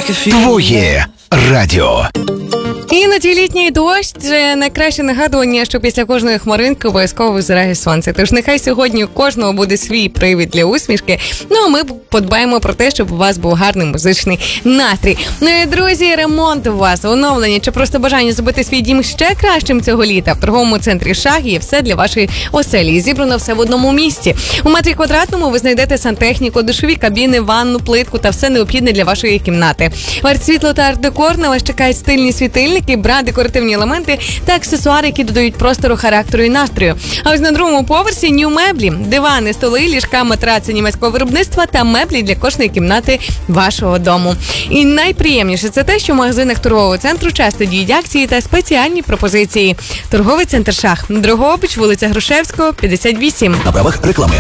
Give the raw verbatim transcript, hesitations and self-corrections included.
Твоє радіо. Іноді літній дощ – це найкраще нагадування, що після кожної хмаринки обов'язково визирає сонце. Тож нехай сьогодні у кожного буде свій привід для усмішки. Ну, а ми подбаємо про те, щоб у вас був гарний музичний настрій. Ну і, друзі, ремонт у вас, оновлення чи просто бажання зробити свій дім ще кращим цього літа. В торговому центрі «Шаг» є все для вашої оселі. Зібрано все в одному місці. У метрі квадратному ви знайдете сантехніку, душові кабіни, ванну, плитку та все необхідне для вашої кімнати. В арт-світло та арт-декор на вас чекають стильні світильники, бра, декоративні елементи та аксесуари, які додають простору, характеру і настрою. А ось на другому поверсі нью меблі, дивани, столи, ліжка, матраци німецького виробництва та меблі для кожної кімнати вашого дому. І найприємніше це те, що в магазинах торгового центру часто діють акції та спеціальні пропозиції. Торговий центр «Шаг», Дрогобич, вулиця Грушевського, п'ятдесят вісім. На правах реклами.